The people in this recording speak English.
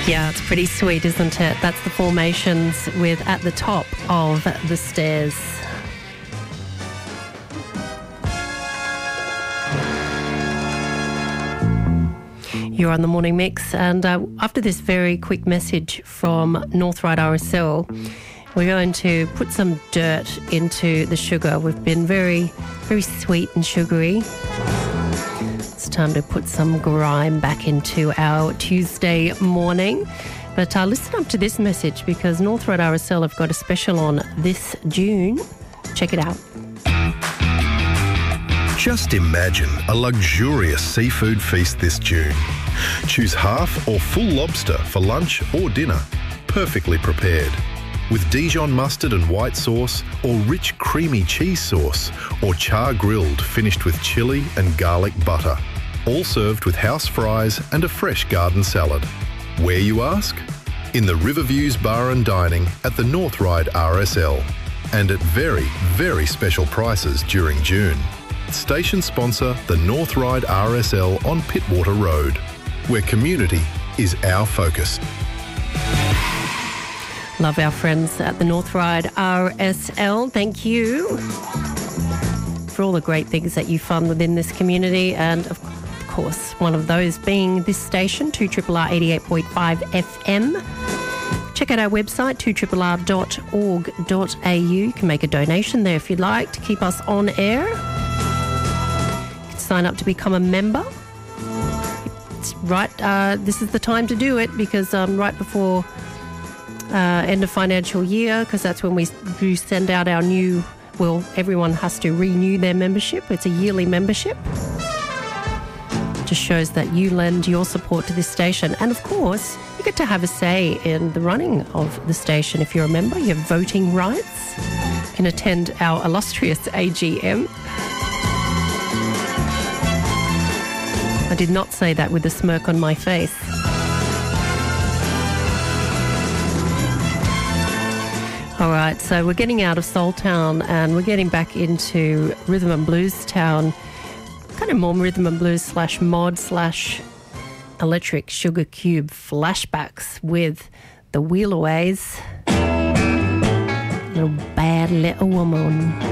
Yeah, it's pretty sweet, isn't it? That's the Formations with At the Top of the Stairs. You're on the Morning Mix, and after this very quick message from Northride RSL, we're going to put some dirt into the sugar. We've been very, very sweet and sugary. It's time to put some grime back into our Tuesday morning. But listen up to this message, because Northride RSL have got a special on this June. Check it out. Just imagine a luxurious seafood feast this June. Choose half or full lobster for lunch or dinner, perfectly prepared. With Dijon mustard and white sauce, or rich creamy cheese sauce, or char grilled finished with chilli and garlic butter. All served with house fries and a fresh garden salad. Where, you ask? In the Riverviews Bar and Dining at the Northride RSL. And at very, very special prices during June. Station sponsor the Northride RSL on Pittwater Road, where community is our focus. Love our friends at the Northride RSL. Thank you for all the great things that you fund within this community, and of course, one of those being this station, 2RRR 88.5 FM. Check out our website, 2RRR.org.au. You can make a donation there if you'd like to keep us on air. You can sign up to become a member. It's right, this is the time to do it, because right before end of financial year, because that's when we do send out our new, well, everyone has to renew their membership. It's a yearly membership. Just shows that you lend your support to this station. And of course, you get to have a say in the running of the station. If you're a member, you have voting rights. You can attend our illustrious AGM. I did not say that with a smirk on my face. All right, so we're getting out of Soul Town and we're getting back into Rhythm and Blues Town. Kind of more rhythm and blues / mod / electric sugar cube flashbacks with the Wheelaways. Little bad little woman.